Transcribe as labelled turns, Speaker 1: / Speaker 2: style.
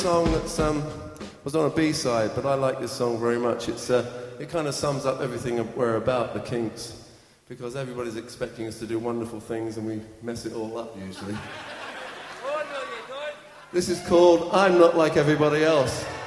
Speaker 1: Song that's was on a B-side, but I like this song very much. It kind of sums up everything we're about, the Kinks, because everybody's expecting us to do wonderful things and we mess it all up usually. This is called I'm Not Like Everybody Else.